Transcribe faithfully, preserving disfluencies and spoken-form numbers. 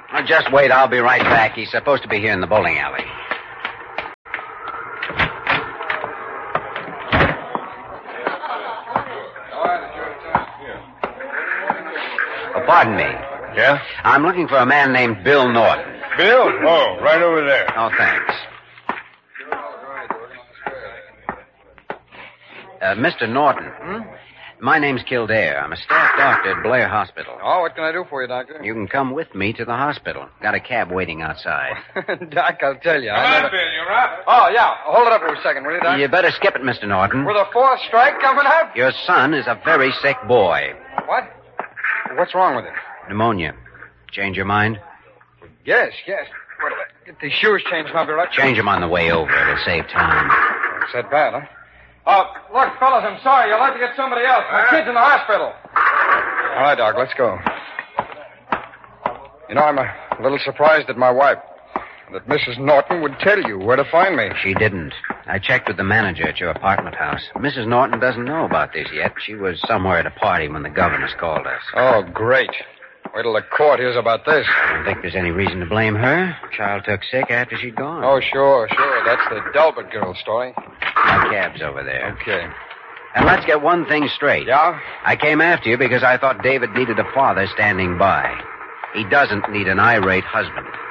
Oh, just wait. I'll be right back. He's supposed to be here in the bowling alley. Oh, pardon me. Yeah? I'm looking for a man named Bill Norton. Bill? Oh, right over there. Oh, thanks. Uh, Mister Norton. Hmm? My name's Kildare. I'm a staff doctor at Blair Hospital. Oh, what can I do for you, Doctor? You can come with me to the hospital. Got a cab waiting outside. Doc, I'll tell you. Come I on, never... Bill, you're up. Oh, yeah. Hold it up for a second, will you, Doc? You better skip it, Mister Norton. With a fourth strike coming up? Your son is a very sick boy. What? What's wrong with him? Pneumonia. Change your mind? Yes, yes. Wait till I get these shoes changed, and I'll be right... Change them on the way over. It'll save time. It's that bad, huh? Oh, look, fellas, I'm sorry. You'll have to get somebody else. My kid's in the hospital. All right, Doc, let's go. You know, I'm a little surprised at my wife. That Missus Norton would tell you where to find me. She didn't. I checked with the manager at your apartment house. Missus Norton doesn't know about this yet. She was somewhere at a party when the governess called us. Oh, great. Wait till the court hears about this. I don't think there's any reason to blame her. Child took sick after she'd gone. Oh, sure, sure. That's the Delbert girl story. My cab's over there. Okay. And let's get one thing straight. Yeah? I came after you because I thought David needed a father standing by. He doesn't need an irate husband.